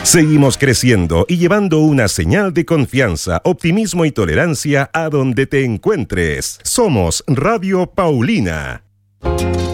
Seguimos creciendo y llevando una señal de confianza, optimismo y tolerancia a donde te encuentres. Somos Radio Paulina.